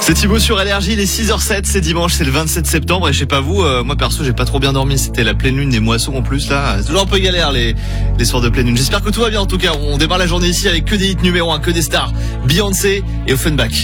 C'est Thibaut sur Allergie, il est 6h07, c'est dimanche, c'est le 27 septembre et je sais pas vous, moi perso j'ai pas trop bien dormi, c'était la pleine lune des moissons en plus là, c'est toujours un peu galère les soirs de pleine lune. J'espère que tout va bien en tout cas, on démarre la journée ici avec que des hits numéro 1, que des stars, Beyoncé et Offenbach.